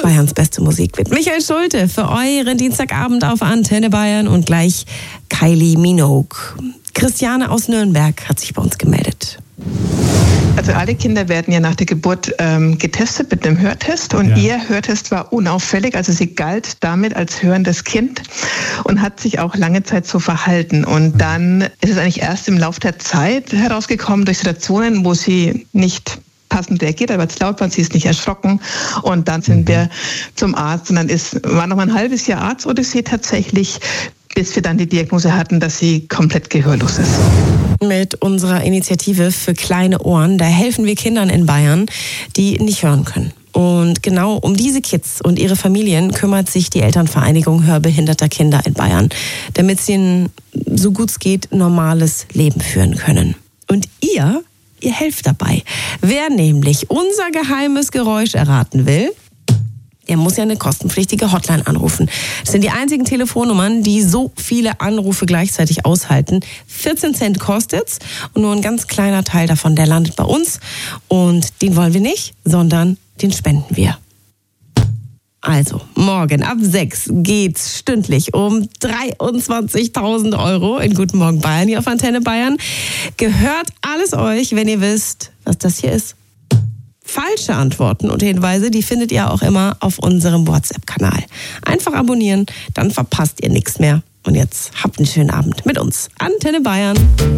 Bayerns beste Musik mit Michael Schulte für euren Dienstagabend auf Antenne Bayern und gleich Kylie Minogue. Christiane aus Nürnberg hat sich bei uns gemeldet. Also alle Kinder werden ja nach der Geburt getestet mit einem Hörtest und ihr Hörtest war unauffällig, also sie galt damit als hörendes Kind und hat sich auch lange Zeit so verhalten. Und dann ist es eigentlich erst im Laufe der Zeit herausgekommen durch Situationen, wo sie nicht passend reagiert, aber es laut war, sie ist nicht erschrocken und dann sind wir zum Arzt und dann war noch mal ein halbes Jahr Arztodyssee tatsächlich, bis wir dann die Diagnose hatten, dass sie komplett gehörlos ist. Mit unserer Initiative für kleine Ohren, da helfen wir Kindern in Bayern, die nicht hören können. Und genau um diese Kids und ihre Familien kümmert sich die Elternvereinigung hörbehinderter Kinder in Bayern, damit sie ein, so gut es geht, normales Leben führen können. Und ihr helft dabei. Wer nämlich unser geheimes Geräusch erraten will, der muss ja eine kostenpflichtige Hotline anrufen. Das sind die einzigen Telefonnummern, die so viele Anrufe gleichzeitig aushalten. 14 Cent kostet's und nur ein ganz kleiner Teil davon, der landet bei uns. Und den wollen wir nicht, sondern den spenden wir. Also, morgen ab 6 geht's stündlich um 23.000 € in Guten Morgen Bayern hier auf Antenne Bayern. Gehört alles euch, wenn ihr wisst, was das hier ist. Falsche Antworten und Hinweise, die findet ihr auch immer auf unserem WhatsApp-Kanal. Einfach abonnieren, dann verpasst ihr nichts mehr. Und jetzt habt einen schönen Abend mit uns. Antenne Bayern.